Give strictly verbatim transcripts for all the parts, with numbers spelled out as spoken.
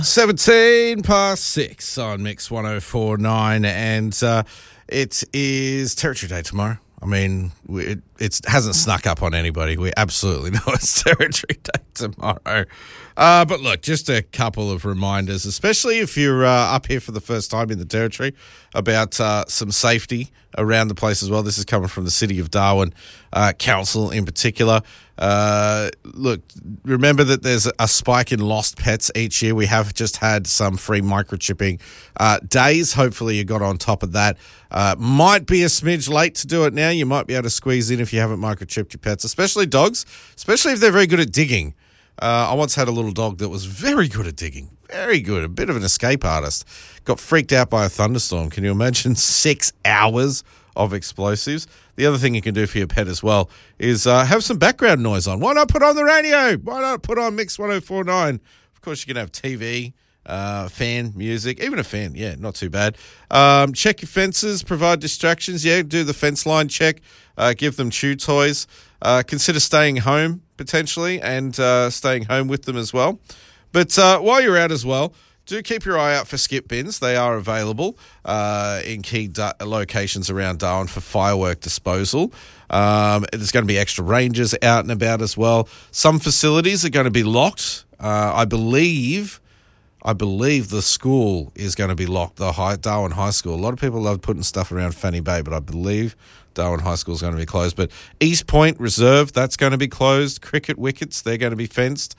seventeen past six on Mix one oh four point nine, and uh, it is Territory Day tomorrow. I mean, we, it it's, hasn't snuck up on anybody. We absolutely know it's Territory Day tomorrow. Uh, but look, just a couple of reminders, especially if you're uh, up here for the first time in the Territory, about uh, some safety around the place as well. This is coming from the City of Darwin uh, Council in particular. Uh, look, remember that there's a spike in lost pets each year. We have just had some free microchipping uh, days. Hopefully you got on top of that. Uh, might be a smidge late to do it now. You might be able to squeeze in if you haven't microchipped your pets, especially dogs, especially if they're very good at digging. Uh, I once had a little dog that was very good at digging, very good, a bit of an escape artist. Got freaked out by a thunderstorm. Can you imagine six hours of explosives? The other thing you can do for your pet as well is uh, have some background noise on. Why not put on the radio? Why not put on Mix one oh four point nine? Of course, you can have T V, uh, fan, music, even a fan. Yeah, not too bad. Um, check your fences, provide distractions. Yeah, do the fence line check. Uh, give them chew toys. Uh, consider staying home potentially and uh, staying home with them as well. But uh, while you're out as well, do keep your eye out for skip bins. They are available uh, in key da- locations around Darwin for firework disposal. Um, there's going to be extra rangers out and about as well. Some facilities are going to be locked. Uh, I believe, I believe the school is going to be locked. The high, Darwin High School. A lot of people love putting stuff around Fanny Bay, but I believe Darwin High School is going to be closed. But East Point Reserve, that's going to be closed. Cricket wickets, they're going to be fenced.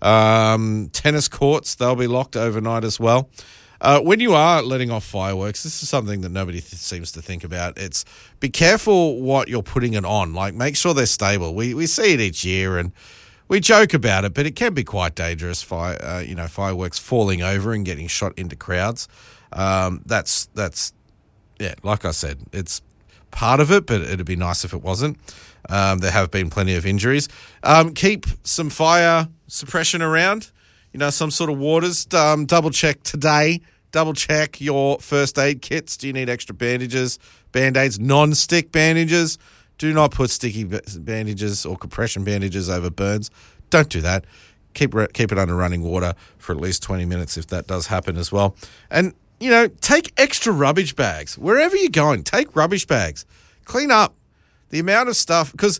Um, tennis courts, they'll be locked overnight as well. Uh, when you are letting off fireworks, this is something that nobody th- seems to think about. It's be careful what you're putting it on. Like, make sure they're stable. We we see it each year and we joke about it, but it can be quite dangerous. Fire, uh, you know, fireworks falling over and getting shot into crowds. Um, that's that's yeah, like I said, it's part of it, but it'd be nice if it wasn't. Um, there have been plenty of injuries. Um, keep some fire suppression around, you know, some sort of waters. Um, double check today. Double check your first aid kits. Do you need extra bandages, Band-Aids, non-stick bandages? Do not put sticky bandages or compression bandages over burns. Don't do that. Keep keep it under running water for at least twenty minutes if that does happen as well. And you know, take extra rubbish bags. Wherever you're going, take rubbish bags. Clean up the amount of stuff. Because,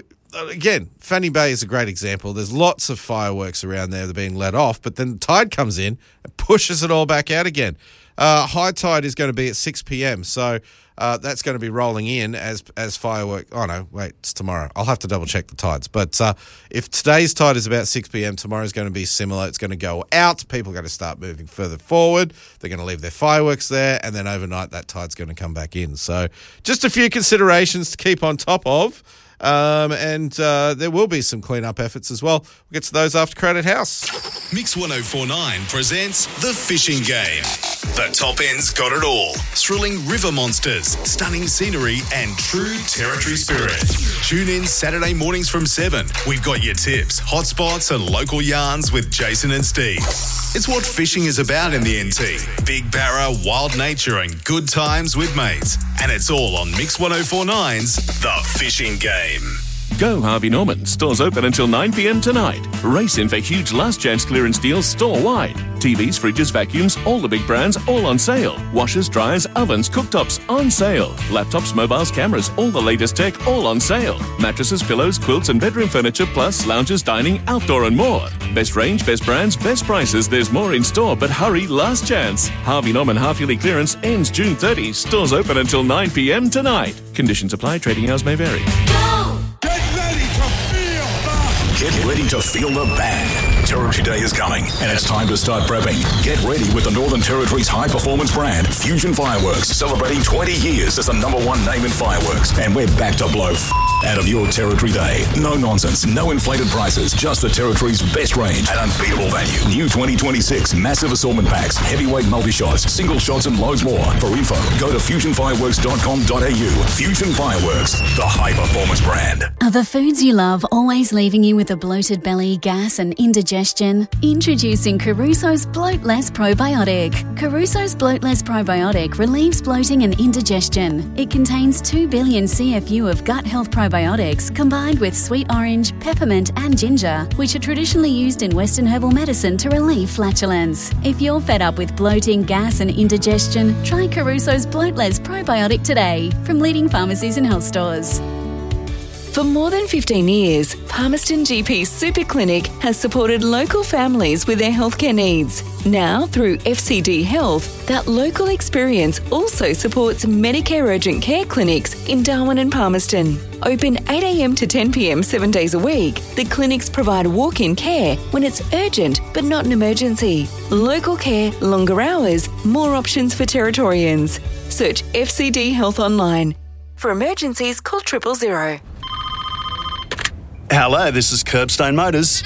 again, Fanny Bay is a great example. There's lots of fireworks around there that are being let off, but then the tide comes in and pushes it all back out again. Uh, high tide is going to be at six p.m., so uh, that's going to be rolling in as as firework. Oh, no, wait, it's tomorrow. I'll have to double-check the tides. But uh, if today's tide is about six p.m., tomorrow's going to be similar. It's going to go out. People are going to start moving further forward. They're going to leave their fireworks there, and then overnight that tide's going to come back in. So just a few considerations to keep on top of. Um, and uh, there will be some clean-up efforts as well. We'll get to those after Crowded House. Mix one oh four point nine presents The Fishing Game. The top end's got it all. Thrilling river monsters, stunning scenery, and true Territory spirit. Tune in Saturday mornings from seven. We've got your tips, hotspots, and local yarns with Jason and Steve. It's what fishing is about in the N T. Big barra, wild nature, and good times with mates. And it's all on Mix one oh four point nine's The Fishing Game. Go Harvey Norman. Stores open until nine p.m. tonight. Race in for huge last chance clearance deals store-wide. T Vs, fridges, vacuums, all the big brands, all on sale. Washers, dryers, ovens, cooktops, on sale. Laptops, mobiles, cameras, all the latest tech, all on sale. Mattresses, pillows, quilts and bedroom furniture, plus lounges, dining, outdoor and more. Best range, best brands, best prices. There's more in store, but hurry, last chance. Harvey Norman half-yearly clearance ends June thirtieth. Stores open until nine p.m. tonight. Conditions apply. Trading hours may vary. Go! Get ready to feel the bang. Territory Day is coming, and it's time to start prepping. Get ready with the Northern Territory's high-performance brand, Fusion Fireworks, celebrating twenty years as the number one name in fireworks. And we're back to blow f- out of your Territory Day. No nonsense, no inflated prices, just the Territory's best range at unbeatable value. New twenty twenty-six massive assortment packs, heavyweight multi-shots, single shots, and loads more. For info, go to fusion fireworks dot com dot a u. Fusion Fireworks, the high-performance brand. Are the foods you love always leaving you with a bloated belly, gas and indigestion? Introducing Caruso's Bloat Less Probiotic. Caruso's Bloat Less Probiotic relieves bloating and indigestion. It contains two billion C F U of gut health probiotics probiotics combined with sweet orange, peppermint and ginger, which are traditionally used in Western herbal medicine to relieve flatulence. If you're fed up with bloating, gas and indigestion, try Caruso's Bloatless Probiotic today from leading pharmacies and health stores. For more than fifteen years, Palmerston G P Super Clinic has supported local families with their healthcare needs. Now, through F C D Health, that local experience also supports Medicare urgent care clinics in Darwin and Palmerston. Open eight a m to ten p m seven days a week, the clinics provide walk-in care when it's urgent but not an emergency. Local care, longer hours, more options for Territorians. Search F C D Health online. For emergencies, call triple zero. Hello, this is Curbstone Motors.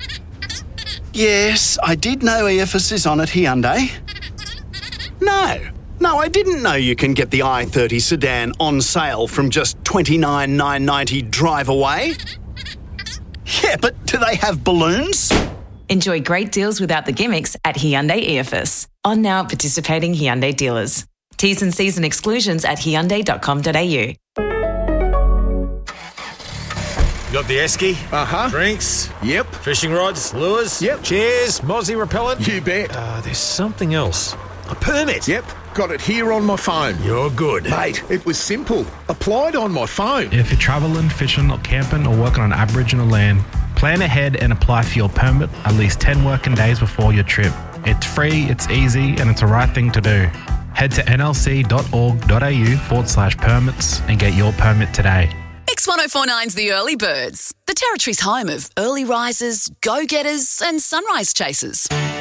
Yes, I did know E F S is on at Hyundai. No, no, I didn't know you can get the i thirty sedan on sale from just twenty-nine thousand nine hundred ninety dollars drive away. Yeah, but do they have balloons? Enjoy great deals without the gimmicks at Hyundai E F S. On now at participating Hyundai dealers. T's and C's and exclusions at hyundai dot com dot a u. You got the esky? Uh-huh. Drinks? Yep. Fishing rods? Lures? Yep. Chairs? Mozzie repellent? You bet. Uh, there's something else. A permit? Yep. Got it here on my phone. You're good. Mate, it was simple. Applied on my phone. If you're travelling, fishing or camping or working on Aboriginal land, plan ahead and apply for your permit at least ten working days before your trip. It's free, it's easy and it's the right thing to do. Head to n l c dot org dot a u forward slash permits and get your permit today. X one oh four nine's The Early Birds, the Territory's home of early risers, go-getters and sunrise chasers.